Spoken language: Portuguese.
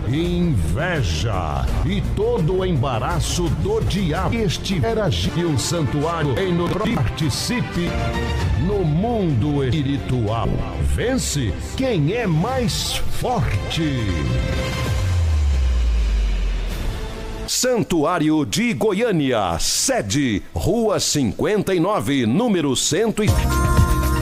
inveja e todo o embaraço do diabo. Este era o santuário em no participe no mundo espiritual. Vence quem é mais forte. Santuário de Goiânia, sede, Rua 59, número 100.